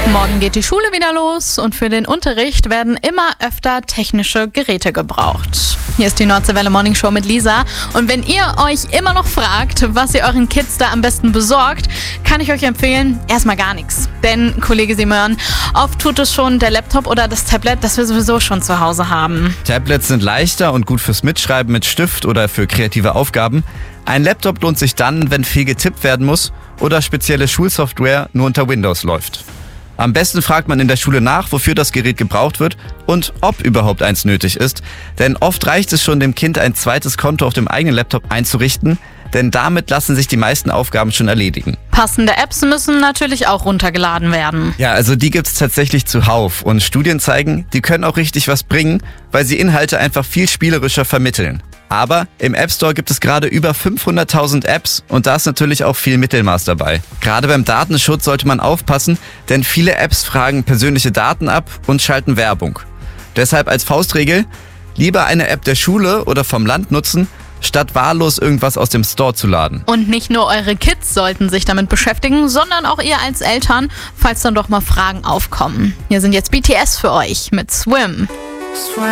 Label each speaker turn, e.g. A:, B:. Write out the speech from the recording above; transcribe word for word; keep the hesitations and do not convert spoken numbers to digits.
A: Morgen geht die Schule wieder los und für den Unterricht werden immer öfter technische Geräte gebraucht. Hier ist die Nordseewelle Morning Show mit Lisa. Und wenn ihr euch immer noch fragt, was ihr euren Kids da am besten besorgt, kann ich euch empfehlen, erstmal gar nichts. Denn, Kollege Simon, oft tut es schon der Laptop oder das Tablet, das wir sowieso schon zu Hause haben.
B: Tablets sind leichter und gut fürs Mitschreiben mit Stift oder für kreative Aufgaben. Ein Laptop lohnt sich dann, wenn viel getippt werden muss oder spezielle Schulsoftware nur unter Windows läuft. Am besten fragt man in der Schule nach, wofür das Gerät gebraucht wird und ob überhaupt eins nötig ist. Denn oft reicht es schon, dem Kind ein zweites Konto auf dem eigenen Laptop einzurichten, denn damit lassen sich die meisten Aufgaben schon erledigen.
A: Passende Apps müssen natürlich auch runtergeladen werden.
B: Ja, also die gibt's tatsächlich zuhauf und Studien zeigen, die können auch richtig was bringen, weil sie Inhalte einfach viel spielerischer vermitteln. Aber im App Store gibt es gerade über fünfhunderttausend Apps und da ist natürlich auch viel Mittelmaß dabei. Gerade beim Datenschutz sollte man aufpassen, denn viele Apps fragen persönliche Daten ab und schalten Werbung. Deshalb als Faustregel, lieber eine App der Schule oder vom Land nutzen, statt wahllos irgendwas aus dem Store zu laden.
A: Und nicht nur eure Kids sollten sich damit beschäftigen, sondern auch ihr als Eltern, falls dann doch mal Fragen aufkommen. Hier sind jetzt B T S für euch mit Swim.